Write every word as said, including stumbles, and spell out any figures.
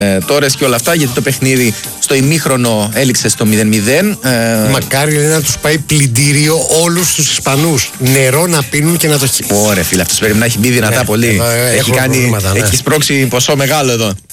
ε, τόρες και όλα αυτά, γιατί το παιχνίδι στο ημίχρονο έληξε στο μηδέν μηδέν. Ε, Μακάρι λέει, να τους πάει πλυντήριο όλους τους Ισπανούς. Νερό να πίνουν και να το χει. Ωραία, φίλε, αυτός πρέπει να έχει μπει δυνατά Ναι, πολύ. εδώ, ε, έχει, έχουμε κάνει, προβλήματα, ναι. έχει σπρώξει ποσό μεγάλο εδώ.